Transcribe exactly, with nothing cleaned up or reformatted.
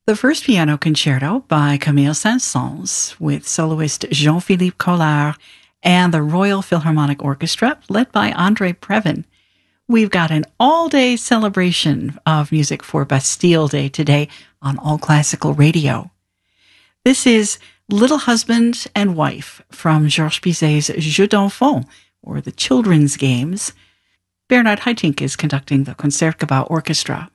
The first piano concerto by Camille Saint-Saëns with soloist Jean-Philippe Collard and the Royal Philharmonic Orchestra led by André Previn. We've got an all-day celebration of music for Bastille Day today on All Classical Radio. This is Little Husband and Wife from Georges Bizet's Jeux d'Enfants, or the Children's Games. Bernard Haitink is conducting the Concertgebouw Orchestra.